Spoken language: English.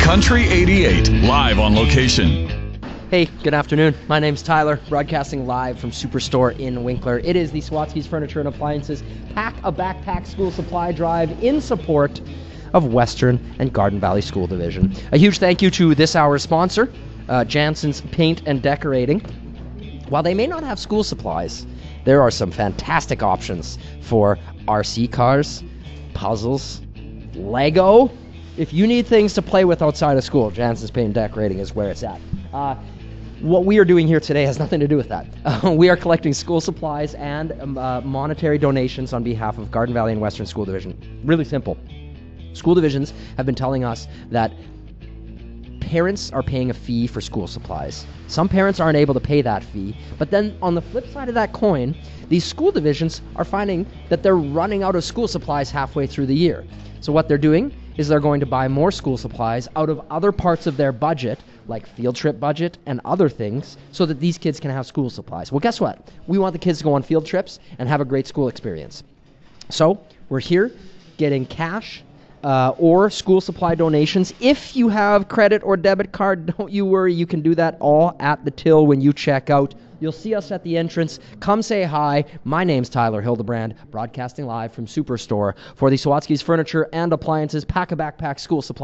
Country 88, live on location. Hey, good afternoon. My name's Tyler, broadcasting live from Superstore in Winkler. It is the Swatsky's Furniture and Appliances Pack a Backpack School Supply Drive in support of Western and Garden Valley School Division. A huge thank you to this hour's sponsor, Jansen's Paint and Decorating. While they may not have school supplies, there are some fantastic options for RC cars, puzzles, Lego. If you need things to play with outside of school, Jansen's Paint and Decorating is where it's at. What we are doing here today has nothing to do with that. We are collecting school supplies and monetary donations on behalf of Garden Valley and Western School Division. Really simple. School divisions have been telling us that parents are paying a fee for school supplies. Some parents aren't able to pay that fee, but then on the flip side of that coin, these school divisions are finding that they're running out of school supplies halfway through the year. So what they're doing is they're going to buy more school supplies out of other parts of their budget, like field trip budget and other things, so that these kids can have school supplies. Well, guess what? We want the kids to go on field trips and have a great school experience. So we're here getting cash or school supply donations. If you have credit or debit card, don't you worry. You can do that all at the till when you check out. You'll see us at the entrance. Come say hi. My name's Tyler Hildebrand, broadcasting live from Superstore for the Swatsky's Furniture and Appliances Pack a Backpack School Supply